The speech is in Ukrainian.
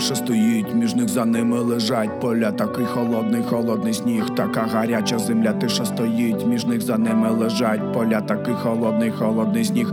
тиша стоїть, між них за ними лежать поля. Такий холодний, холодний сніг, така гаряча земля, тиша стоїть, між них за ними лежать поля. Такий холодний, холодний сніг.